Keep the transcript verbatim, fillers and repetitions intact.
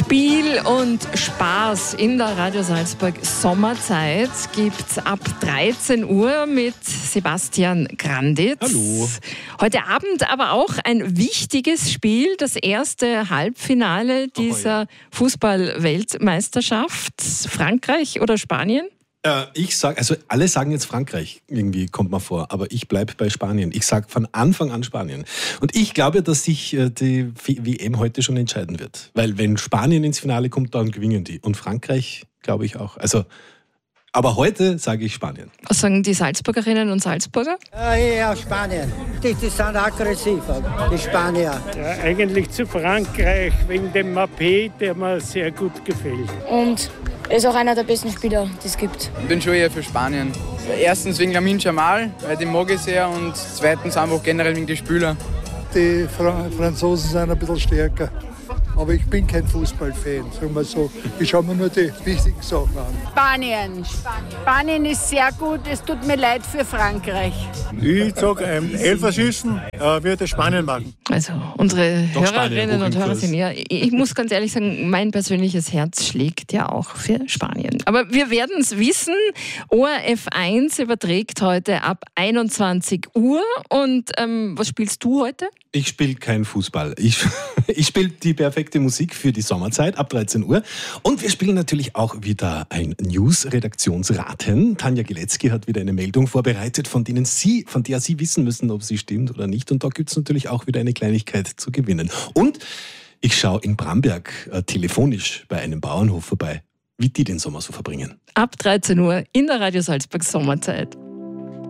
Spiel und Spaß in der Radio Salzburg Sommerzeit gibt's ab dreizehn Uhr mit Sebastian Granditz. Hallo. Heute Abend aber auch ein wichtiges Spiel, das erste Halbfinale dieser oh, ja. Fußball-Weltmeisterschaft. Frankreich oder Spanien? Äh, ich sage, also alle sagen jetzt Frankreich, irgendwie kommt mir vor, aber ich bleibe bei Spanien. Ich sage von Anfang an Spanien. Und ich glaube, dass sich äh, die W M heute schon entscheiden wird. Weil wenn Spanien ins Finale kommt, dann gewinnen die. Und Frankreich, glaube ich auch. Also, aber heute sage ich Spanien. Was sagen die Salzburgerinnen und Salzburger? Äh, ja, Spanien. Die, die sind aggressiv, die Spanier. Ja, eigentlich zu Frankreich, wegen dem Mbappé, der mir sehr gut gefällt. Und er ist auch einer der besten Spieler, die es gibt. Ich bin schon eher für Spanien. Erstens wegen Lamine Yamal, weil den mag ich sehr. Und zweitens einfach generell wegen den Spielern. Die Fra- Franzosen sind ein bisschen stärker. Aber ich bin kein Fußballfan, sagen wir so. Ich schaue mir nur die wichtigen Sachen an. Spanien. Spanien ist sehr gut. Es tut mir leid für Frankreich. Ich sage, ähm, Elferschießen äh, wird Spanien machen. Also unsere Doch, Hörerinnen Spanien, und Hörer sind ja, ich muss ganz ehrlich sagen, mein persönliches Herz schlägt ja auch für Spanien. Aber wir werden es wissen. O R F eins überträgt heute ab einundzwanzig Uhr. Und ähm, was spielst du heute? Ich spiele kein Fußball. Ich, ich spiele die perfekte Musik für die Sommerzeit ab dreizehn Uhr. Und wir spielen natürlich auch wieder ein News-Redaktionsraten. Tanja Gilecki hat wieder eine Meldung vorbereitet, von denen Sie, von der Sie wissen müssen, ob sie stimmt oder nicht. Und da gibt es natürlich auch wieder eine Kleinigkeit zu gewinnen. Und ich schaue in Bramberg äh, telefonisch bei einem Bauernhof vorbei, wie die den Sommer so verbringen. Ab dreizehn Uhr in der Radio Salzburg Sommerzeit.